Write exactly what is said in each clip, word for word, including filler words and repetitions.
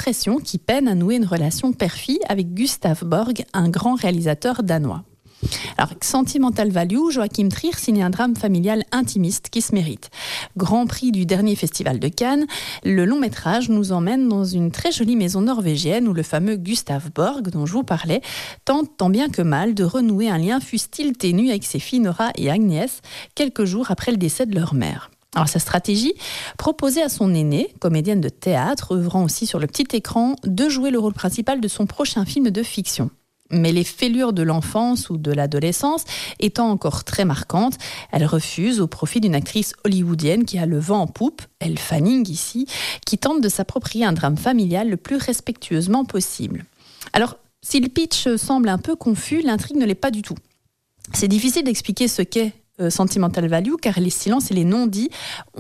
dépression qui peine à nouer une relation père-fille avec Gustav Borg, un grand réalisateur danois. Alors, Sentimental Value, Joachim Trier signe un drame familial intimiste qui se mérite. Grand prix du dernier festival de Cannes, le long métrage nous emmène dans une très jolie maison norvégienne où le fameux Gustav Borg, dont je vous parlais, tente tant bien que mal de renouer un lien fût-il ténu avec ses filles Nora et Agnès, quelques jours après le décès de leur mère. Alors sa stratégie, proposer à son aînée, comédienne de théâtre, œuvrant aussi sur le petit écran, de jouer le rôle principal de son prochain film de fiction. Mais les fêlures de l'enfance ou de l'adolescence étant encore très marquantes, elle refuse au profit d'une actrice hollywoodienne qui a le vent en poupe, Elle Fanning ici, qui tente de s'approprier un drame familial le plus respectueusement possible. Alors, si le pitch semble un peu confus, l'intrigue ne l'est pas du tout. C'est difficile d'expliquer ce qu'est Euh, Sentimental Value, car les silences et les non-dits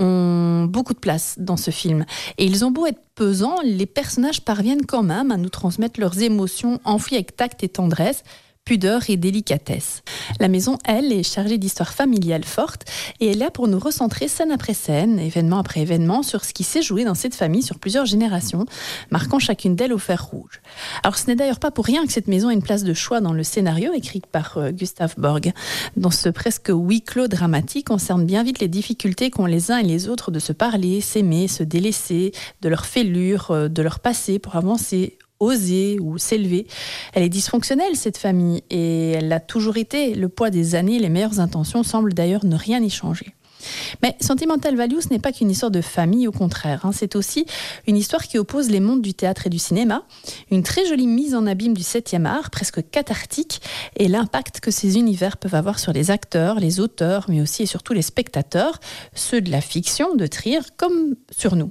ont beaucoup de place dans ce film. Et ils ont beau être pesants, les personnages parviennent quand même à nous transmettre leurs émotions enfouies avec tact et tendresse, pudeur et délicatesse. La maison, elle, est chargée d'histoires familiales fortes et est là pour nous recentrer scène après scène, événement après événement, sur ce qui s'est joué dans cette famille sur plusieurs générations, marquant chacune d'elles au fer rouge. Alors ce n'est d'ailleurs pas pour rien que cette maison a une place de choix dans le scénario écrit par euh, Gustav Borg. Dans ce presque huis clos dramatique, on cerne bien vite les difficultés qu'ont les uns et les autres de se parler, s'aimer, se délaisser, de leur fêlure, euh, de leur passé pour avancer, oser ou s'élever. Elle est dysfonctionnelle, cette famille, et elle l'a toujours été. Le poids des années, les meilleures intentions semblent d'ailleurs ne rien y changer. Mais Sentimental Value, ce n'est pas qu'une histoire de famille, au contraire. Hein. C'est aussi une histoire qui oppose les mondes du théâtre et du cinéma, une très jolie mise en abîme du septième art, presque cathartique, et l'impact que ces univers peuvent avoir sur les acteurs, les auteurs, mais aussi et surtout les spectateurs, ceux de la fiction, de Trier, comme sur nous.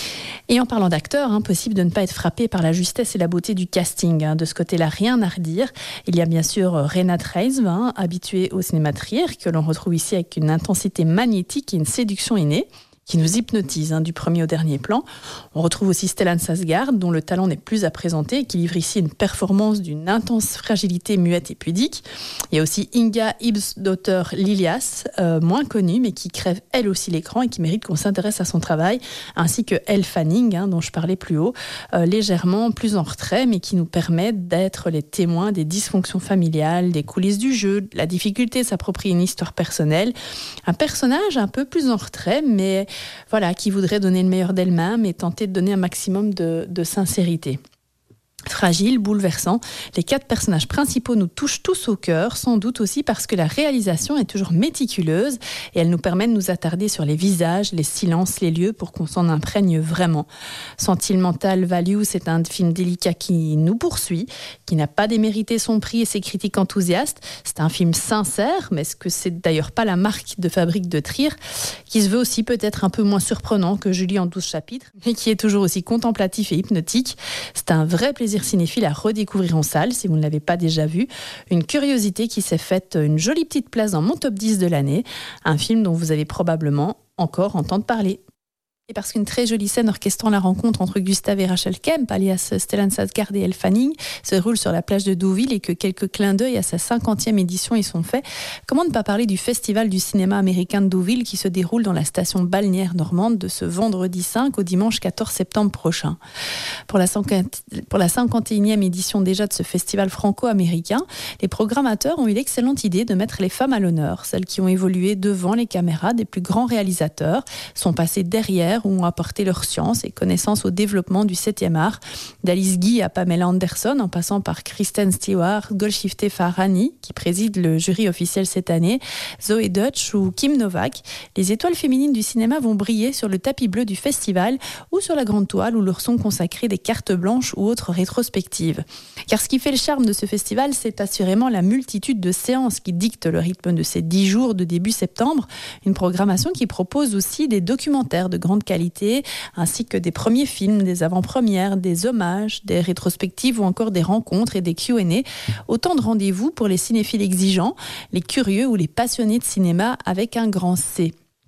Et en parlant d'acteurs, impossible de ne pas être frappé par la justesse et la beauté du casting. Hein. De ce côté-là, rien à redire. Il y a bien sûr Renat Reisve, hein, habitué au cinéma Trier, que l'on retrouve ici avec une intensité magnétique et une séduction innée, qui nous hypnotise hein, du premier au dernier plan. On retrouve aussi Stellan Skarsgård, dont le talent n'est plus à présenter et qui livre ici une performance d'une intense fragilité muette et pudique. Il y a aussi Inga Ibsdóttir Liljas, euh, moins connue, mais qui crève elle aussi l'écran et qui mérite qu'on s'intéresse à son travail, ainsi que Elle Fanning, hein, dont je parlais plus haut, euh, légèrement plus en retrait, mais qui nous permet d'être les témoins des dysfonctions familiales, des coulisses du jeu, de la difficulté de s'approprier une histoire personnelle. Un personnage un peu plus en retrait, mais voilà, qui voudrait donner le meilleur d'elle-même et tenter de donner un maximum de, de sincérité. Fragile, bouleversant, les quatre personnages principaux nous touchent tous au cœur, sans doute aussi parce que la réalisation est toujours méticuleuse et elle nous permet de nous attarder sur les visages, les silences, les lieux pour qu'on s'en imprègne vraiment. Sentimental Value, c'est un film délicat qui nous poursuit, qui n'a pas démérité son prix et ses critiques enthousiastes. C'est un film sincère, mais est-ce que c'est d'ailleurs pas la marque de fabrique de Trier, qui se veut aussi peut-être un peu moins surprenant que Julie en douze chapitres, mais qui est toujours aussi contemplatif et hypnotique. C'est un vrai plaisir cinéphile à redécouvrir en salle si vous ne l'avez pas déjà vu. Une curiosité qui s'est faite une jolie petite place dans mon top dix de l'année. Un film dont vous allez probablement encore entendre parler. Et parce qu'une très jolie scène orchestrant la rencontre entre Gustav et Rachel Kemp, alias Stellan Skarsgård et Elle Fanning, se déroule sur la plage de Deauville et que quelques clins d'œil à sa cinquantième édition y sont faits, comment ne pas parler du Festival du cinéma américain de Deauville qui se déroule dans la station balnéaire normande de ce vendredi cinq au dimanche quatorze septembre prochain. Pour la, pour la cinquante et unième édition déjà de ce festival franco-américain, les programmateurs ont eu l'excellente idée de mettre les femmes à l'honneur, celles qui ont évolué devant les caméras des plus grands réalisateurs, sont passées derrière ou ont apporté leur science et connaissance au développement du septième art, d'Alice Guy à Pamela Anderson, en passant par Kristen Stewart, Golshifteh Farahani, qui préside le jury officiel cette année, Zoe Deutsch ou Kim Novak. Les étoiles féminines du cinéma vont briller sur le tapis bleu du festival ou sur la grande toile où leur sont consacrées des cartes blanches ou autres rétrospectives. Car ce qui fait le charme de ce festival, c'est assurément la multitude de séances qui dictent le rythme de ces dix jours de début septembre. Une programmation qui propose aussi des documentaires de grande qualité, ainsi que des premiers films, des avant-premières, des hommages, des rétrospectives ou encore des rencontres et des Q and A. Autant de rendez-vous pour les cinéphiles exigeants, les curieux ou les passionnés de cinéma avec un grand C.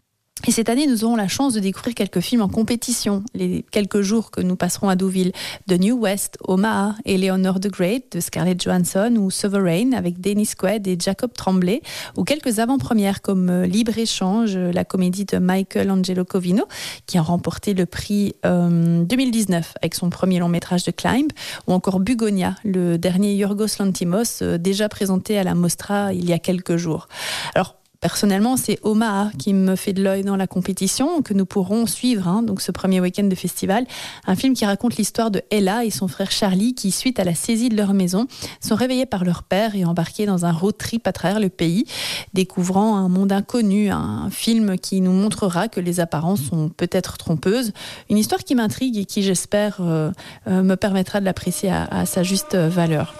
Et cette année, nous aurons la chance de découvrir quelques films en compétition. Les quelques jours que nous passerons à Deauville, The New West, Omaha, Eleanor the Great de Scarlett Johansson ou Sovereign avec Dennis Quaid et Jacob Tremblay, ou quelques avant-premières comme Libre-Échange, la comédie de Michael Angelo Covino, qui a remporté le prix euh, deux mille dix-neuf avec son premier long métrage de Climb, ou encore Bugonia, le dernier Yorgos Lanthimos, euh, déjà présenté à la Mostra il y a quelques jours. Alors, personnellement, c'est Omaha qui me fait de l'œil dans la compétition, que nous pourrons suivre hein, donc ce premier week-end de festival. Un film qui raconte l'histoire de Ella et son frère Charlie qui, suite à la saisie de leur maison, sont réveillés par leur père et embarqués dans un road trip à travers le pays, découvrant un monde inconnu, un film qui nous montrera que les apparences sont peut-être trompeuses. Une histoire qui m'intrigue et qui, j'espère, euh, euh, me permettra de l'apprécier à, à sa juste valeur.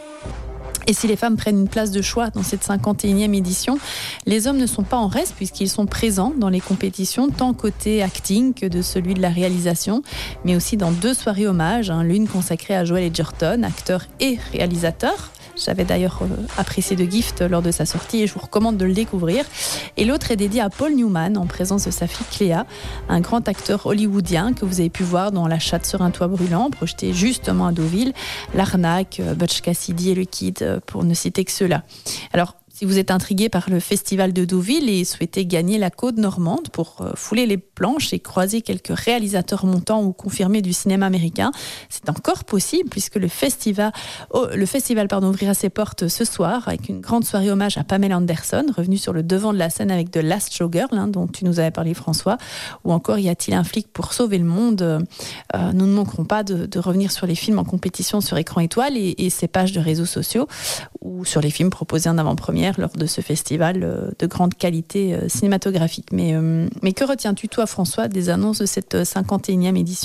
Et si les femmes prennent une place de choix dans cette cinquante et unième édition, les hommes ne sont pas en reste puisqu'ils sont présents dans les compétitions, tant côté acting que de celui de la réalisation, mais aussi dans deux soirées hommages, hein, l'une consacrée à Joel Edgerton, acteur et réalisateur. J'avais d'ailleurs euh, apprécié The Gift lors de sa sortie et je vous recommande de le découvrir. Et l'autre est dédié à Paul Newman en présence de sa fille Cléa, un grand acteur hollywoodien que vous avez pu voir dans La chatte sur un toit brûlant, projeté justement à Deauville, L'Arnaque, Butch Cassidy et le Kid, pour ne citer que ceux-là. Alors, si vous êtes intrigué par le festival de Deauville et souhaitez gagner la côte normande pour fouler les planches et croiser quelques réalisateurs montants ou confirmés du cinéma américain, c'est encore possible puisque le festival, oh, le festival pardon, ouvrira ses portes ce soir avec une grande soirée hommage à Pamela Anderson, revenue sur le devant de la scène avec The Last Showgirl, hein, dont tu nous avais parlé François, ou encore Y a-t-il un flic pour sauver le monde euh, Nous ne manquerons pas de, de revenir sur les films en compétition sur écran étoile et, et ses pages de réseaux sociaux ou sur les films proposés en avant-première lors de ce festival de grande qualité cinématographique. Mais, euh, mais que retiens-tu, toi, François, des annonces de cette cinquante et unième édition ?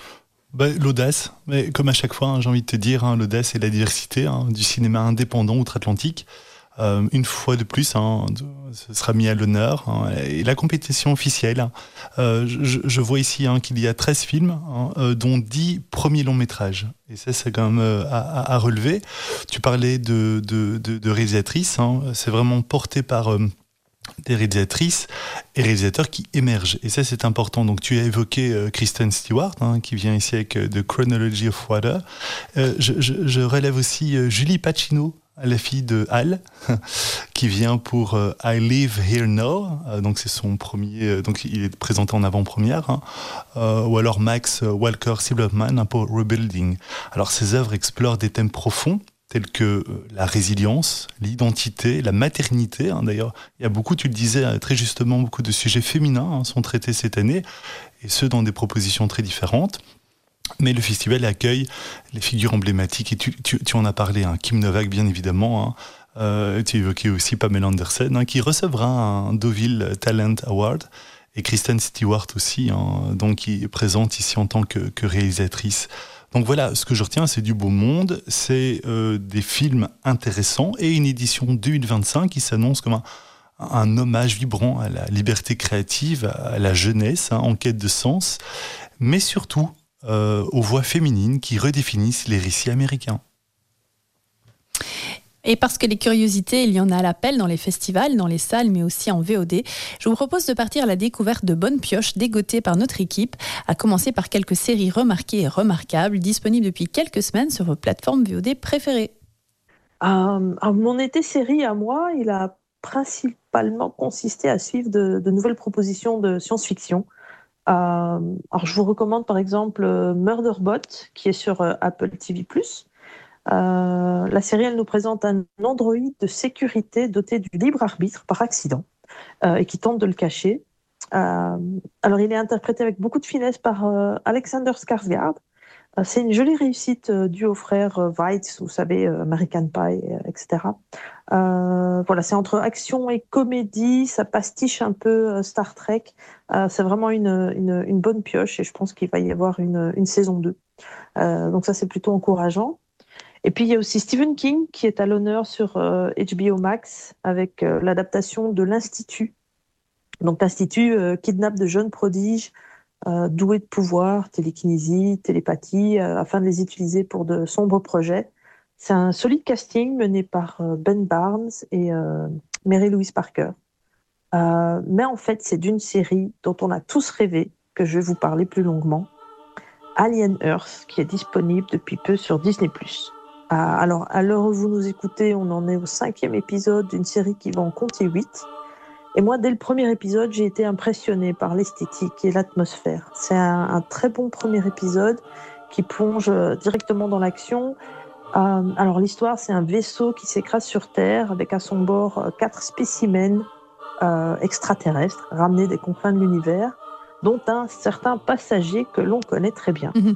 Bah, l'audace, mais comme à chaque fois, hein, j'ai envie de te dire, hein, l'audace et la diversité hein, du cinéma indépendant outre-Atlantique. Euh, une fois de plus, hein, ce sera mis à l'honneur. Hein, et la compétition officielle, hein, euh, je, je vois ici hein, qu'il y a treize films, hein, euh, dont dix premiers longs métrages. Et ça, c'est quand même euh, à, à relever. Tu parlais de, de, de, de réalisatrices. Hein, c'est vraiment porté par euh, des réalisatrices et réalisateurs qui émergent. Et ça, c'est important. Donc, tu as évoqué euh, Kristen Stewart, hein, qui vient ici avec euh, The Chronology of Water. Euh, je, je, je relève aussi euh, Julie Pacino, la fille de Hal, qui vient pour euh, I Live Here Now, euh, donc c'est son premier, euh, donc il est présenté en avant-première, hein, euh, ou alors Max Walker Silverman hein, pour Rebuilding. Alors ces œuvres explorent des thèmes profonds tels que euh, la résilience, l'identité, la maternité. Hein, d'ailleurs, il y a beaucoup, tu le disais euh, très justement, beaucoup de sujets féminins hein, sont traités cette année, et ce dans des propositions très différentes. Mais le festival accueille les figures emblématiques, et tu, tu, tu en as parlé, hein, Kim Novak bien évidemment, hein, euh, tu évoquais aussi Pamela Anderson, hein, qui recevra un Deauville Talent Award, et Kristen Stewart aussi, hein, donc, qui est présente ici en tant que, que réalisatrice. Donc voilà, ce que je retiens, c'est du beau monde, c'est euh, des films intéressants, et une édition deux mille vingt-cinq qui s'annonce comme un, un hommage vibrant à la liberté créative, à la jeunesse, hein, en quête de sens, mais surtout Euh, aux voix féminines qui redéfinissent les récits américains. Et parce que les curiosités, il y en a à l'appel dans les festivals, dans les salles, mais aussi en V O D, je vous propose de partir à la découverte de bonnes pioches dégotées par notre équipe, à commencer par quelques séries remarquées et remarquables, disponibles depuis quelques semaines sur vos plateformes V O D préférées. Euh, alors mon été série à moi, il a principalement consisté à suivre de, de nouvelles propositions de science-fiction. Euh, alors je vous recommande par exemple euh, Murderbot qui est sur euh, Apple T V plus. Euh, la série elle nous présente un androïde de sécurité doté du libre arbitre par accident euh, et qui tente de le cacher. Euh, alors il est interprété avec beaucoup de finesse par euh, Alexander Skarsgård. Euh, c'est une jolie réussite euh, due aux frères euh, Weitz, vous savez, euh, American Pie, euh, et cetera. Euh, voilà, c'est entre action et comédie, ça pastiche un peu euh, Star Trek. Euh, c'est vraiment une, une, une bonne pioche et je pense qu'il va y avoir une, une saison deux. Euh, donc ça, c'est plutôt encourageant. Et puis, il y a aussi Stephen King qui est à l'honneur sur euh, H B O Max avec euh, l'adaptation de l'Institut. Donc, l'Institut euh, kidnappe de jeunes prodiges euh, doués de pouvoir, télékinésie, télépathie, euh, afin de les utiliser pour de sombres projets. C'est un solide casting mené par euh, Ben Barnes et euh, Mary Louise Parker. Euh, mais en fait, c'est d'une série dont on a tous rêvé que je vais vous parler plus longuement. Alien Earth, qui est disponible depuis peu sur Disney plus. Euh, alors, à l'heure où vous nous écoutez, on en est au cinquième épisode d'une série qui va en compter huit. Et moi, dès le premier épisode, j'ai été impressionnée par l'esthétique et l'atmosphère. C'est un, un très bon premier épisode qui plonge directement dans l'action. Euh, alors, l'histoire, c'est un vaisseau qui s'écrase sur Terre avec à son bord quatre spécimens euh, extraterrestres ramenés des confins de l'univers, dont un certain passager que l'on connaît très bien. Mmh.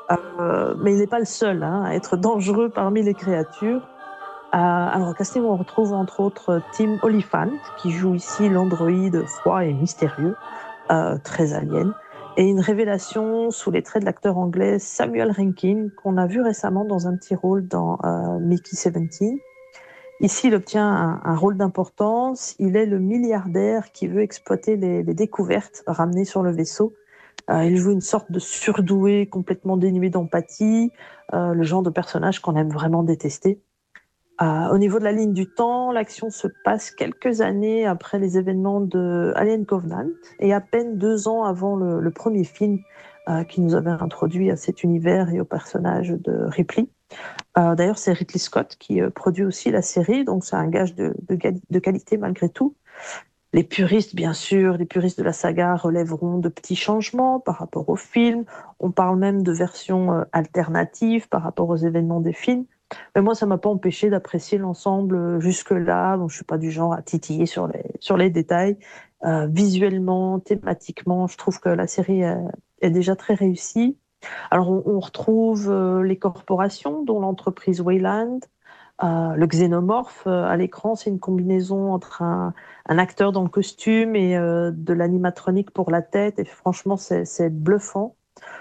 Euh, mais il n'est pas le seul hein, à être dangereux parmi les créatures. Euh, alors, au casting, on retrouve entre autres Tim Olyphant, qui joue ici l'androïde froid et mystérieux, euh, très alien, et une révélation sous les traits de l'acteur anglais Samuel Rankin, qu'on a vu récemment dans un petit rôle dans euh, Mickey dix-sept. Ici, il obtient un, un rôle d'importance. Il est le milliardaire qui veut exploiter les, les découvertes ramenées sur le vaisseau. Euh, il joue une sorte de surdoué complètement dénué d'empathie, euh, le genre de personnage qu'on aime vraiment détester. Euh, au niveau de la ligne du temps, l'action se passe quelques années après les événements de Alien Covenant et à peine deux ans avant le, le premier film euh, qui nous avait introduit à cet univers et au personnage de Ripley. Euh, d'ailleurs, c'est Ridley Scott qui euh, produit aussi la série, donc c'est un gage de, de, de qualité malgré tout. Les puristes, bien sûr, les puristes de la saga relèveront de petits changements par rapport au film. On parle même de versions euh, alternatives par rapport aux événements des films. Mais moi, ça ne m'a pas empêché d'apprécier l'ensemble jusque-là. Donc, je ne suis pas du genre à titiller sur les, sur les détails. Euh, visuellement, thématiquement, je trouve que la série est, est déjà très réussie. Alors, on, on retrouve euh, les corporations, dont l'entreprise Wayland. Euh, le xénomorphe euh, à l'écran, c'est une combinaison entre un, un acteur dans le costume et euh, de l'animatronique pour la tête. Et franchement, c'est, c'est bluffant.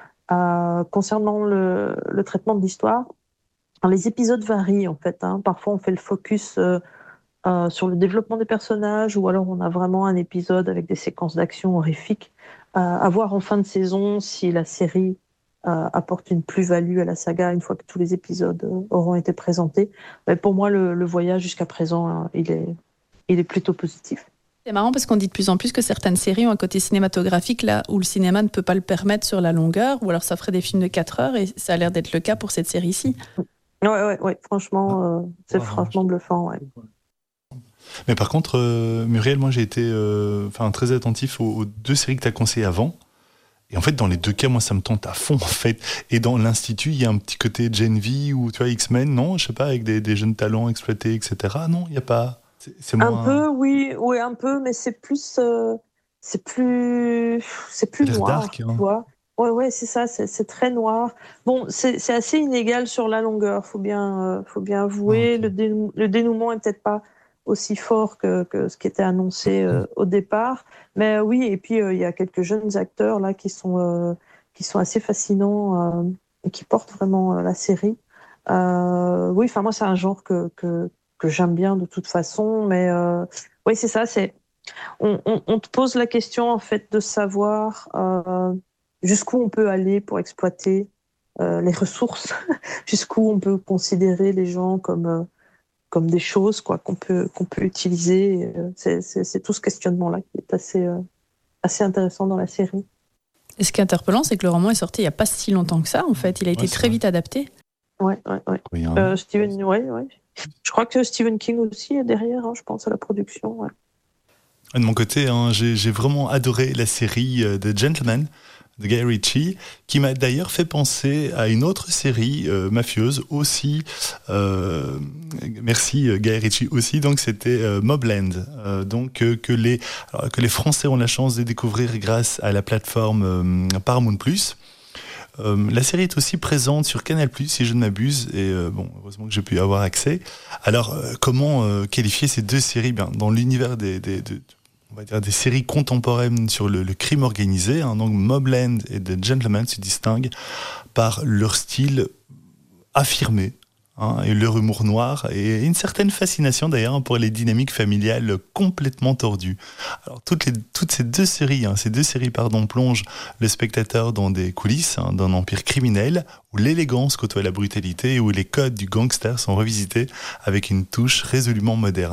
Euh, concernant le, le traitement de l'histoire, les épisodes varient en fait. Hein. Parfois, on fait le focus euh, euh, sur le développement des personnages, ou alors on a vraiment un épisode avec des séquences d'action horrifiques. Euh, à voir en fin de saison si la série euh, apporte une plus-value à la saga une fois que tous les épisodes euh, auront été présentés. Mais pour moi, le, le voyage jusqu'à présent, hein, il est, il est plutôt positif. C'est marrant parce qu'on dit de plus en plus que certaines séries ont un côté cinématographique là où le cinéma ne peut pas le permettre sur la longueur, ou alors ça ferait des films de quatre heures, et ça a l'air d'être le cas pour cette série-ci. Ouais, ouais, ouais. Franchement, euh, c'est ah, franchement bluffant, ouais. Mais par contre, euh, Muriel, moi j'ai été euh, très attentif aux, aux deux séries que tu as conseillées avant. Et en fait, dans les deux cas, moi ça me tente à fond en fait. Et dans l'Institut, il y a un petit côté Gen V ou tu vois, X-Men, non? Je sais pas, avec des, des jeunes talents exploités, et cetera. Non, il n'y a pas. C'est, c'est moins... Un peu, oui, oui, un peu, mais c'est plus, euh, c'est plus, c'est plus noir, dark, hein. Tu vois. Ouais, ouais, c'est ça, c'est, c'est très noir. Bon, c'est, c'est assez inégal sur la longueur, faut bien, euh, faut bien avouer. Okay. Le, dénou- le dénouement est peut-être pas aussi fort que, que ce qui était annoncé euh, au départ, mais euh, oui. Et puis il euh, y a quelques jeunes acteurs là qui sont, euh, qui sont assez fascinants euh, et qui portent vraiment euh, la série. Euh, oui, enfin moi c'est un genre que que que j'aime bien de toute façon, mais euh, oui, c'est ça. C'est on, on, on te pose la question en fait de savoir. Euh, Jusqu'où on peut aller pour exploiter euh, les ressources, jusqu'où on peut considérer les gens comme, euh, comme des choses quoi, qu'on, peut, qu'on peut utiliser. C'est, c'est, c'est tout ce questionnement-là qui est assez, euh, assez intéressant dans la série. Et ce qui est interpellant, c'est que le roman est sorti il n'y a pas si longtemps que ça, en fait. Il a été ouais, très vrai. vite adapté. Oui, oui, oui. oui hein. euh, Stephen, ouais, ouais. Je crois que Stephen King aussi est derrière, hein, je pense, à la production. Ouais. De mon côté, hein, j'ai, j'ai vraiment adoré la série euh, The Gentleman de Guy Ritchie, qui m'a d'ailleurs fait penser à une autre série euh, mafieuse aussi. Euh, merci Guy Ritchie aussi. Donc c'était euh, Mobland, euh, donc euh, que les alors, que les Français ont la chance de découvrir grâce à la plateforme euh, Paramount plus. Euh, la série est aussi présente sur Canal plus, si je ne m'abuse, et euh, bon, heureusement que j'ai pu y avoir accès. Alors, euh, comment euh, qualifier ces deux séries? Bien, dans l'univers des, des, des on va dire des séries contemporaines sur le, le crime organisé, hein, donc Mobland et The Gentleman se distinguent par leur style affirmé, hein, et leur humour noir, et une certaine fascination d'ailleurs pour les dynamiques familiales complètement tordues. Alors toutes, les, toutes ces deux séries, hein, ces deux séries pardon, plongent le spectateur dans des coulisses hein, d'un empire criminel où l'élégance côtoie la brutalité et où les codes du gangster sont revisités avec une touche résolument moderne.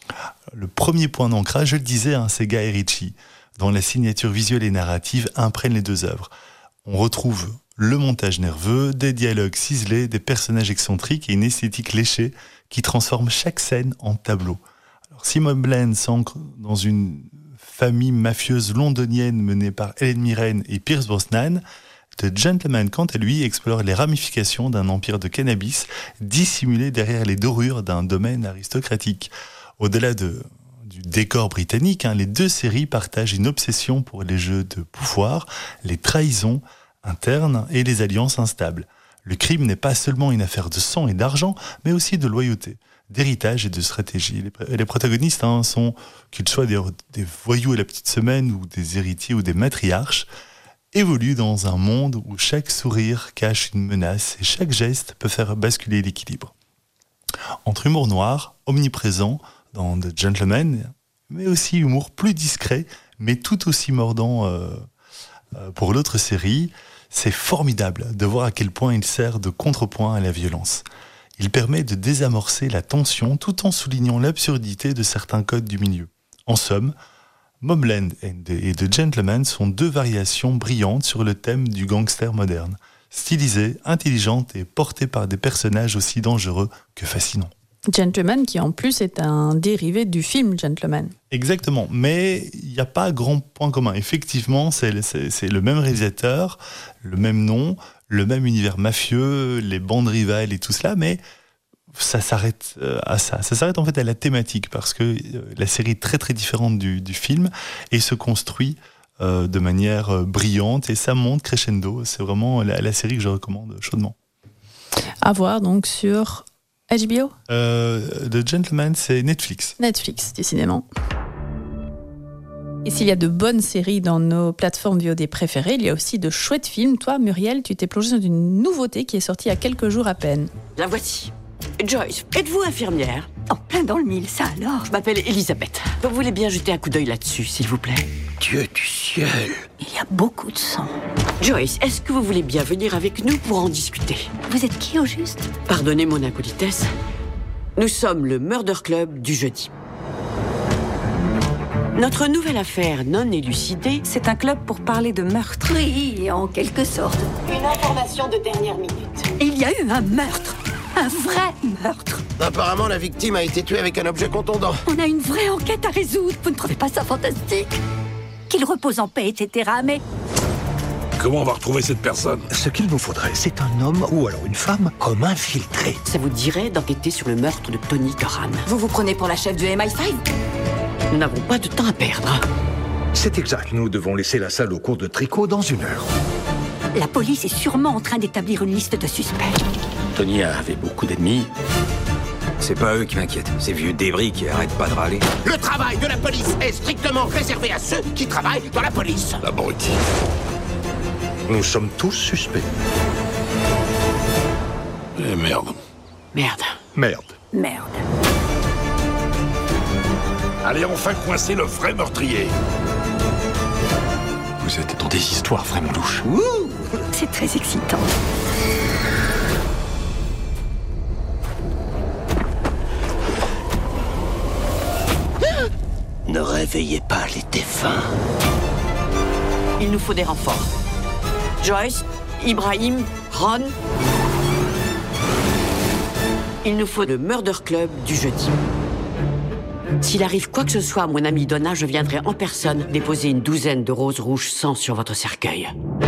Le premier point d'ancrage, je le disais, hein, c'est Guy Ritchie, dont la signature visuelle et narrative imprègne les deux œuvres. On retrouve le montage nerveux, des dialogues ciselés, des personnages excentriques et une esthétique léchée qui transforme chaque scène en tableau. Alors, si Mobland s'ancre dans une famille mafieuse londonienne menée par Helen Mirren et Pierce Brosnan, The Gentleman, quant à lui, explore les ramifications d'un empire de cannabis dissimulé derrière les dorures d'un domaine aristocratique. Au-delà de, du décor britannique, hein, les deux séries partagent une obsession pour les jeux de pouvoir, les trahisons internes et les alliances instables. Le crime n'est pas seulement une affaire de sang et d'argent, mais aussi de loyauté, d'héritage et de stratégie. Les, les protagonistes hein, sont, qu'ils soient des, des voyous à la petite semaine ou des héritiers ou des matriarches, évoluent dans un monde où chaque sourire cache une menace et chaque geste peut faire basculer l'équilibre. Entre humour noir, omniprésent dans The Gentleman, mais aussi humour plus discret, mais tout aussi mordant euh, euh, pour l'autre série, c'est formidable de voir à quel point il sert de contrepoint à la violence. Il permet de désamorcer la tension tout en soulignant l'absurdité de certains codes du milieu. En somme, Mobland et The Gentleman sont deux variations brillantes sur le thème du gangster moderne, stylisées, intelligentes et portées par des personnages aussi dangereux que fascinants. Gentleman qui en plus est un dérivé du film Gentleman. Exactement, mais il n'y a pas grand point commun. Effectivement, c'est, c'est, c'est le même réalisateur, le même nom, le même univers mafieux, les bandes rivales et tout cela, mais ça s'arrête à ça. Ça s'arrête en fait à la thématique, parce que la série est très très différente du, du film et se construit euh, de manière brillante et ça monte crescendo. C'est vraiment la, la série que je recommande chaudement. À voir donc sur H B O euh, The Gentleman, c'est Netflix. Netflix, décidément. Et s'il y a de bonnes séries dans nos plateformes V O D préférées, il y a aussi de chouettes films. Toi, Muriel, tu t'es plongée dans une nouveauté qui est sortie il y a quelques jours à peine. La voici. Joyce, êtes-vous infirmière? En plein dans le mille, ça alors. Je m'appelle Elisabeth. Vous voulez bien jeter un coup d'œil là-dessus, s'il vous plaît? Dieu du ciel, il y a beaucoup de sang. Joyce, est-ce que vous voulez bien venir avec nous pour en discuter? Vous êtes qui au juste? Pardonnez mon impolitesse. Nous sommes le Murder Club du jeudi. Notre nouvelle affaire non élucidée... C'est un club pour parler de meurtre. Oui, en quelque sorte. Une information de dernière minute. Il y a eu un meurtre. Un vrai meurtre. Apparemment, la victime a été tuée avec un objet contondant. On a une vraie enquête à résoudre. Vous ne trouvez pas ça fantastique? Qu'il repose en paix, et cetera. Mais... Comment on va retrouver cette personne? Ce qu'il nous faudrait, c'est un homme ou alors une femme comme infiltré. Ça vous dirait d'enquêter sur le meurtre de Tony Doran? Vous vous prenez pour la chef du M I cinq? Nous n'avons pas de temps à perdre. C'est exact. Nous devons laisser la salle au cours de tricot dans une heure. La police est sûrement en train d'établir une liste de suspects. Tony avait beaucoup d'ennemis. C'est pas eux qui m'inquiètent, ces vieux débris qui arrêtent pas de râler. Le travail de la police est strictement réservé à ceux qui travaillent dans la police. Abruti. Nous sommes tous suspects. Eh merde. Merde. Merde. Merde. Allez enfin coincer le vrai meurtrier. Vous êtes dans des histoires vraiment louches. Ouh, c'est très excitant. Ne réveillez pas les défunts. Il nous faut des renforts. Joyce, Ibrahim, Ron. Il nous faut le Murder Club du jeudi. S'il arrive quoi que ce soit à mon ami Donna, je viendrai en personne déposer une douzaine de roses rouges sang sur votre cercueil.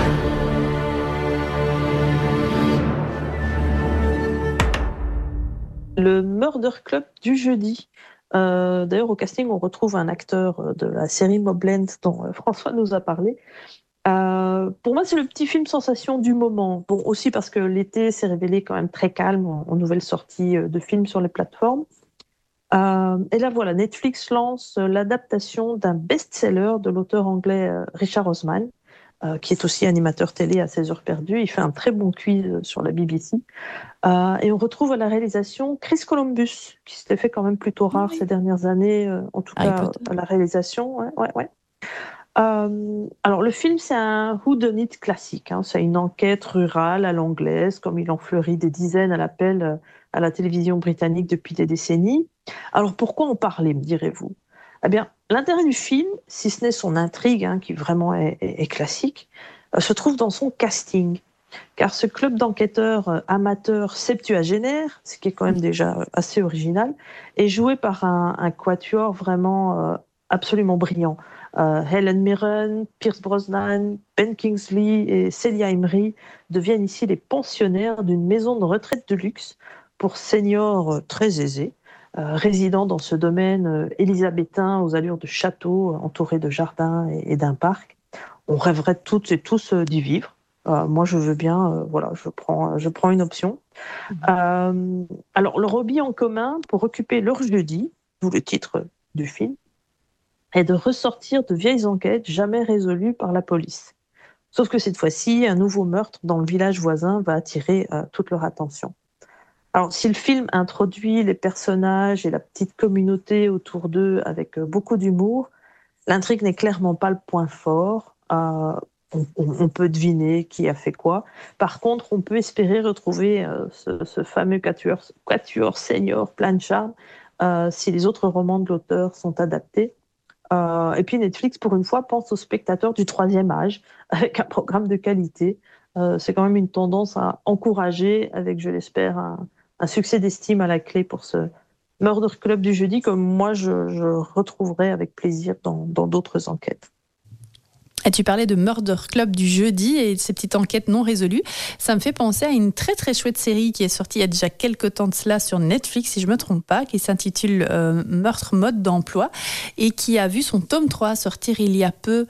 Le Murder Club du jeudi. Euh, d'ailleurs, au casting, on retrouve un acteur de la série Mobland dont euh, François nous a parlé. Euh, pour moi, c'est le petit film sensation du moment. Bon, aussi parce que l'été s'est révélé quand même très calme en, en nouvelles sorties de films sur les plateformes. Euh, et là, voilà, Netflix lance l'adaptation d'un best-seller de l'auteur anglais euh, Richard Osman, euh, qui est aussi animateur télé à seize heures perdues. Il fait un très bon quiz sur la B B C. Euh, et on retrouve à la réalisation Chris Columbus, qui s'était fait quand même plutôt rare oui. ces dernières années, euh, en tout Harry cas Potter. À la réalisation. Ouais, ouais, ouais. Euh, alors, le film, c'est un whodunit classique. Hein. C'est une enquête rurale à l'anglaise, comme il en fleurit des dizaines à l'appel à la télévision britannique depuis des décennies. Alors, pourquoi en parler, me direz-vous ? Eh bien, l'intérêt du film, si ce n'est son intrigue, hein, qui vraiment est, est, est classique, euh, se trouve dans son casting. Car ce club d'enquêteurs euh, amateurs septuagénaires, ce qui est quand même déjà euh, assez original, est joué par un, un quatuor vraiment euh, absolument brillant. Euh, Helen Mirren, Pierce Brosnan, Ben Kingsley et Celia Imrie deviennent ici les pensionnaires d'une maison de retraite de luxe pour seniors euh, très aisés, euh, résidant dans ce domaine euh, élisabétain aux allures de château, euh, entouré de jardins et, et d'un parc. On rêverait toutes et tous euh, d'y vivre. Euh, moi, je veux bien, euh, voilà, je prends, je prends une option. Mmh. Euh, alors, leur hobby en commun pour occuper leur jeudi, d'où le titre du film, est de ressortir de vieilles enquêtes jamais résolues par la police. Sauf que cette fois-ci, un nouveau meurtre dans le village voisin va attirer euh, toute leur attention. Alors, si le film introduit les personnages et la petite communauté autour d'eux avec euh, beaucoup d'humour, l'intrigue n'est clairement pas le point fort. Euh, on, on, on peut deviner qui a fait quoi. Par contre, on peut espérer retrouver euh, ce, ce fameux quatuor, quatuor senior plein de charme euh, si les autres romans de l'auteur sont adaptés. Euh, et puis Netflix, pour une fois, pense aux spectateurs du troisième âge avec un programme de qualité. Euh, c'est quand même une tendance à encourager, avec, je l'espère, un, un succès d'estime à la clé pour ce Murder Club du jeudi, comme moi, je, je retrouverai avec plaisir dans, dans d'autres enquêtes. Et tu parlais de Murder Club du jeudi et de ces petites enquêtes non résolues. Ça me fait penser à une très très chouette série qui est sortie il y a déjà quelques temps de cela sur Netflix, si je ne me trompe pas, qui s'intitule euh, Meurtre mode d'emploi et qui a vu son tome trois sortir il y a peu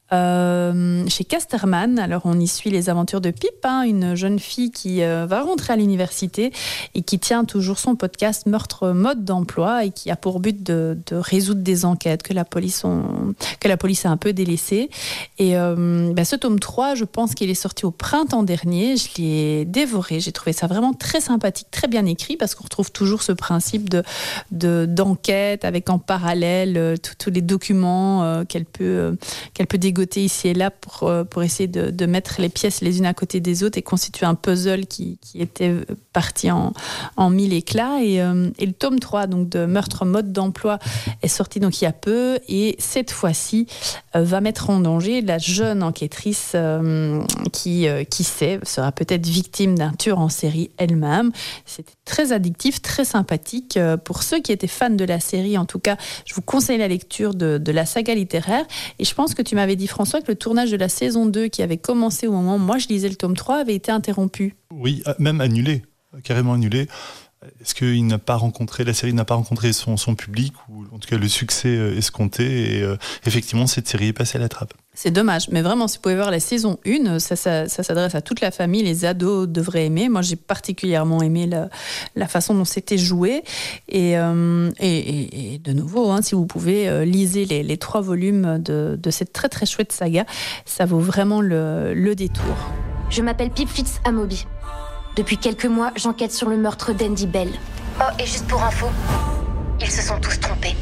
Euh, chez Casterman. Alors on y suit les aventures de Pip, hein, une jeune fille qui euh, va rentrer à l'université et qui tient toujours son podcast Meurtre mode d'emploi et qui a pour but de, de résoudre des enquêtes que la police, ont, que la police a un peu délaissées. Et euh, ben, ce tome trois, je pense qu'il est sorti au printemps dernier. Je l'ai dévoré. J'ai trouvé ça vraiment très sympathique, très bien écrit, parce qu'on retrouve toujours ce principe de, de, d'enquête avec en parallèle euh, tous les documents euh, qu'elle peut, euh, qu'elle peut dégoter ici et là pour, pour essayer de, de mettre les pièces les unes à côté des autres et constituer un puzzle qui, qui était parti en, en mille éclats. Et, euh, et le tome trois donc, de Meurtre mode d'emploi est sorti donc, il y a peu et cette fois-ci euh, va mettre en danger la jeune enquêtrice euh, qui, euh, qui sait, sera peut-être victime d'un tueur en série elle-même. C'était très addictif, très sympathique. Euh, pour ceux qui étaient fans de la série, en tout cas, je vous conseille la lecture de, de la saga littéraire. Et je pense que tu m'avais dit, François, que le tournage de la saison deux qui avait commencé au moment où moi je lisais le tome trois avait été interrompu. Oui, même annulé, carrément annulé. Est-ce qu'il n'a pas rencontré, la série n'a pas rencontré son, son public, ou en tout cas le succès escompté, et euh, effectivement cette série est passée à la trappe. C'est dommage, mais vraiment, si vous pouvez voir la saison un, ça, ça, ça s'adresse à toute la famille, les ados devraient aimer. Moi, j'ai particulièrement aimé la, la façon dont c'était joué. Et, euh, et, et, et de nouveau, hein, si vous pouvez, euh, lisez les, les trois volumes de, de cette très très chouette saga. Ça vaut vraiment le, le détour. Je m'appelle Pip Fitz-Amobi. Depuis quelques mois, j'enquête sur le meurtre d'Andy Bell. Oh, et juste pour info, ils se sont tous trompés.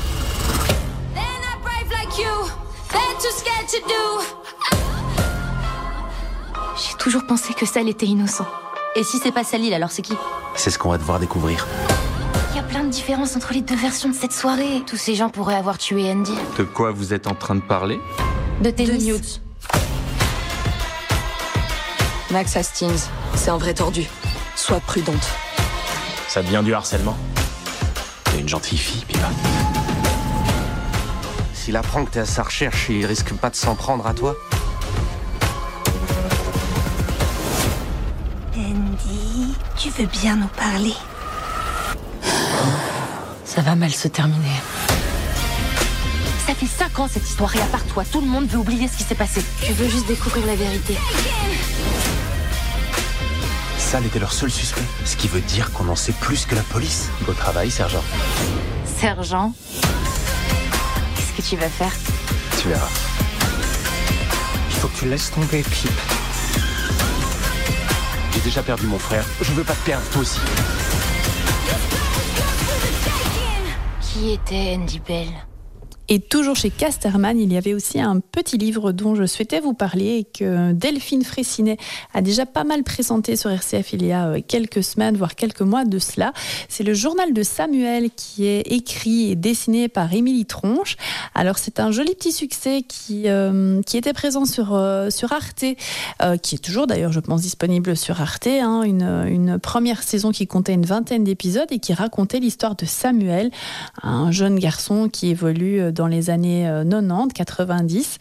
J'ai toujours pensé que Sal était innocent. Et si c'est pas Salil, alors c'est qui ? C'est ce qu'on va devoir découvrir. Il y a plein de différences entre les deux versions de cette soirée. Tous ces gens pourraient avoir tué Andy. De quoi vous êtes en train de parler ? De tennis. De Newt. Max Hastings, c'est un vrai tordu. Sois prudente. Ça devient du harcèlement. T'es une gentille fille, Pipa. S'il apprend que t'es à sa recherche, il risque pas de s'en prendre à toi. Andy, tu veux bien nous parler ? Ça va mal se terminer. Ça fait cinq ans cette histoire et à part toi, tout le monde veut oublier ce qui s'est passé. Je veux juste découvrir la vérité. Sal était leur seul suspect, ce qui veut dire qu'on en sait plus que la police. Beau travail, sergent. Sergent ? Qu'est-ce que tu vas faire ? Tu verras. Il faut que tu laisses tomber, Pip. J'ai déjà perdu mon frère, je veux pas te perdre, toi aussi. Qui était Andy Bell ? Et toujours chez Casterman, il y avait aussi un petit livre dont je souhaitais vous parler et que Delphine Fraissinet a déjà pas mal présenté sur R C F il y a quelques semaines, voire quelques mois de cela. C'est le journal de Samuel qui est écrit et dessiné par Émilie Tronche. Alors c'est un joli petit succès qui, euh, qui était présent sur, euh, sur Arte, euh, qui est toujours d'ailleurs je pense disponible sur Arte, hein, une, une première saison qui comptait une vingtaine d'épisodes et qui racontait l'histoire de Samuel, un jeune garçon qui évolue dans les années quatre-vingt-dix quatre-vingt-dix,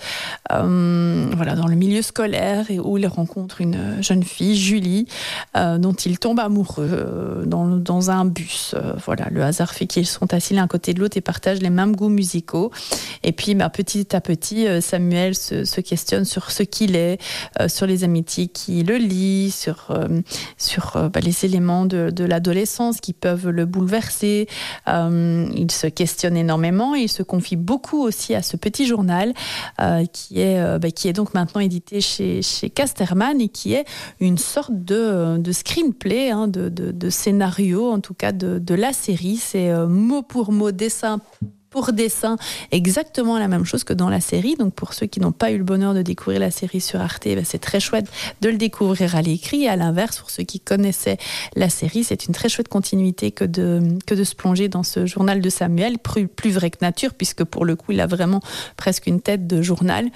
euh, voilà, dans le milieu scolaire, et où il rencontre une jeune fille, Julie, euh, dont il tombe amoureux euh, dans, dans un bus. Euh, voilà, le hasard fait qu'ils sont assis l'un côté de l'autre et partagent les mêmes goûts musicaux. Et puis, bah, petit à petit, euh, Samuel se, se questionne sur ce qu'il est, euh, sur les amitiés qui le lient, sur, euh, sur euh, bah, les éléments de, de l'adolescence qui peuvent le bouleverser. Euh, il se questionne énormément et il se confie beaucoup aussi à ce petit journal euh, qui, est, euh, bah, qui est donc maintenant édité chez, chez Casterman et qui est une sorte de, de screenplay, hein, de, de, de scénario en tout cas de, de la série. C'est euh, mot pour mot, dessin pour dessin, exactement la même chose que dans la série. Donc pour ceux qui n'ont pas eu le bonheur de découvrir la série sur Arte, ben c'est très chouette de le découvrir à l'écrit. Et à l'inverse, pour ceux qui connaissaient la série, c'est une très chouette continuité que de, que de se plonger dans ce journal de Samuel, plus, plus vrai que nature, puisque pour le coup, il a vraiment presque une tête de journal.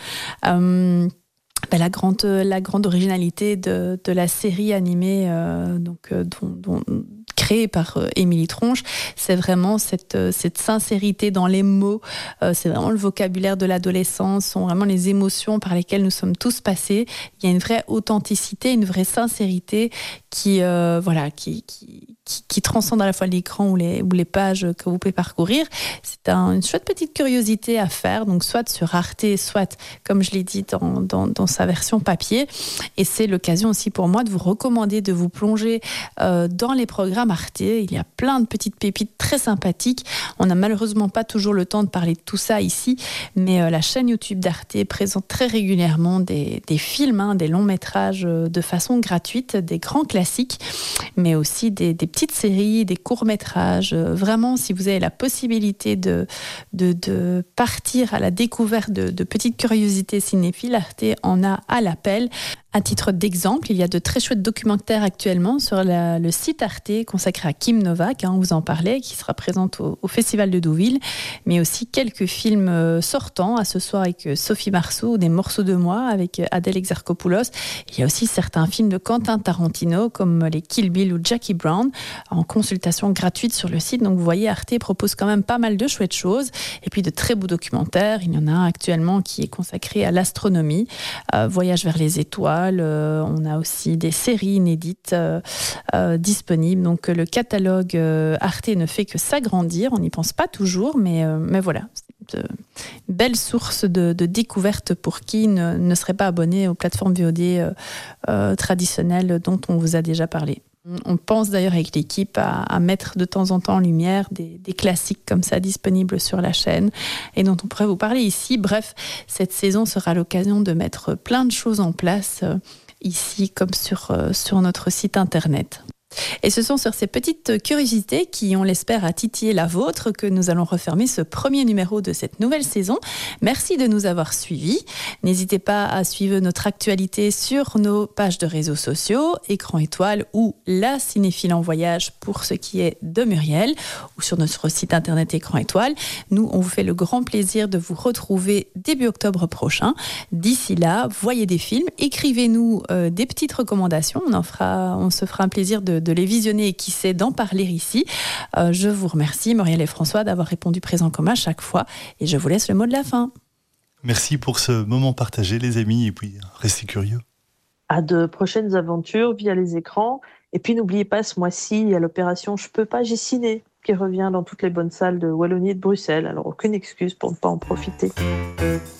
Euh, Ben, la, grande, la grande originalité de, de la série animée euh, donc, euh, dont, dont, créée par euh, Émilie Tronche, c'est vraiment cette, euh, cette sincérité dans les mots, euh, c'est vraiment le vocabulaire de l'adolescence, sont vraiment les émotions par lesquelles nous sommes tous passés. Il y a une vraie authenticité, une vraie sincérité qui, euh, voilà, qui, qui, qui, qui transcende à la fois l'écran ou les, ou les pages que vous pouvez parcourir. C'est un, une chouette petite curiosité à faire, donc soit sur Arte, soit, comme je l'ai dit, dans, dans, dans sa version papier. Et c'est l'occasion aussi pour moi de vous recommander de vous plonger euh, dans les programmes Arte. Il y a plein de petites pépites très sympathiques. On n'a malheureusement pas toujours le temps de parler de tout ça ici, mais euh, la chaîne YouTube d'Arte présente très régulièrement des, des films, hein, des longs métrages euh, de façon gratuite, des grands classiques, mais aussi des, des petites séries, des courts métrages. Euh, vraiment, si vous avez la possibilité de, de, de partir à la découverte de, de petites curiosités cinéphiles, Arte en a à l'appel. À titre d'exemple, il y a de très chouettes documentaires actuellement sur la, le site Arte consacré à Kim Novak, hein, on vous en parlait, qui sera présente au, au Festival de Deauville, mais aussi quelques films euh, sortants, à ce soir avec euh, Sophie Marceau, Des morceaux de moi avec euh, Adèle Exarchopoulos. Il y a aussi certains films de Quentin Tarantino comme les Kill Bill ou Jackie Brown en consultation gratuite sur le site. Donc vous voyez, Arte propose quand même pas mal de chouettes choses et puis de très beaux documentaires. Il y en a un actuellement qui est consacré à l'astronomie, euh, Voyage vers les étoiles. Euh, on a aussi des séries inédites euh, euh, disponibles. Donc le catalogue euh, Arte ne fait que s'agrandir. On n'y pense pas toujours, mais, euh, mais voilà. C'est une belle source de, de découverte pour qui ne, ne serait pas abonné aux plateformes V O D euh, euh, traditionnelles dont on vous a déjà parlé. On pense d'ailleurs avec l'équipe à, à mettre de temps en temps en lumière des, des classiques comme ça disponibles sur la chaîne et dont on pourrait vous parler ici. Bref, cette saison sera l'occasion de mettre plein de choses en place euh, ici comme sur, euh, sur notre site internet. Et ce sont sur ces petites curiosités qui, on l'espère, a titillé la vôtre que nous allons refermer ce premier numéro de cette nouvelle saison. Merci de nous avoir suivis. N'hésitez pas à suivre notre actualité sur nos pages de réseaux sociaux, Écran Étoile ou La Cinéphile en Voyage pour ce qui est de Muriel, ou sur notre site internet Écran Étoile. Nous, on vous fait le grand plaisir de vous retrouver début octobre prochain. D'ici là, voyez des films, écrivez-nous euh, des petites recommandations. On en fera, on se fera un plaisir de de les visionner et qui sait d'en parler ici. Euh, je vous remercie, Muriel et François, d'avoir répondu présent comme à chaque fois et je vous laisse le mot de la fin. Merci pour ce moment partagé, les amis, et puis restez curieux. À de prochaines aventures via les écrans. Et puis n'oubliez pas, ce mois-ci, il y a l'opération Je peux pas, j'ai ciné qui revient dans toutes les bonnes salles de Wallonie et de Bruxelles. Alors aucune excuse pour ne pas en profiter.